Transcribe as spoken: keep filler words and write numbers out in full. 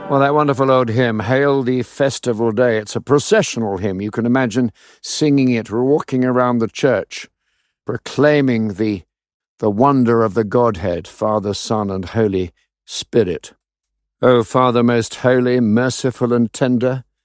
Well, that wonderful old hymn, Hail the Festival Day, it's a processional hymn. You can imagine singing it, walking around the church, proclaiming the, the wonder of the Godhead, Father, Son, and Holy Spirit. O Father most holy, merciful and tender,